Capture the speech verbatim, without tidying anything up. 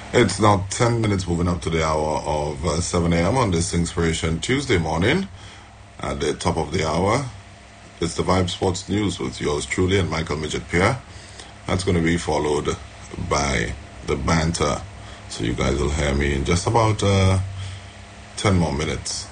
It's now ten minutes moving up to the hour of uh, seven a m on this Inspiration Tuesday morning. At the top of the hour, it's the Vibe Sports News with yours truly and Michael Midget Pierre. That's going to be followed by the banter. So you guys will hear me in just about uh, ten more minutes.